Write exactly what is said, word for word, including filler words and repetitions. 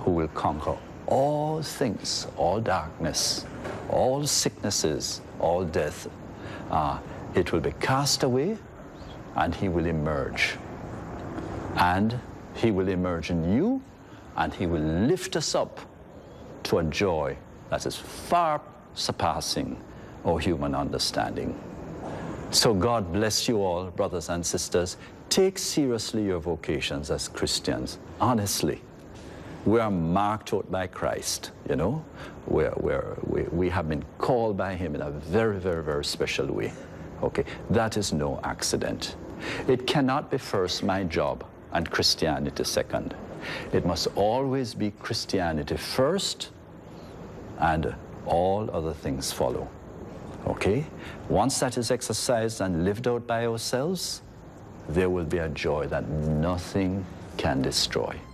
who will conquer all things, all darkness, all sicknesses, all death. Uh, it will be cast away, and he will emerge. And he will emerge in you, and he will lift us up to a joy that is far surpassing our human understanding. So God bless you all, brothers and sisters. Take seriously your vocations as Christians, honestly. We are marked out by Christ, you know. We're, we're, we, we have been called by him in a very, very, very special way. Okay, that is no accident. It cannot be first my job and Christianity second. It must always be Christianity first and all other things follow. Okay? Once that is exercised and lived out by ourselves, there will be a joy that nothing can destroy.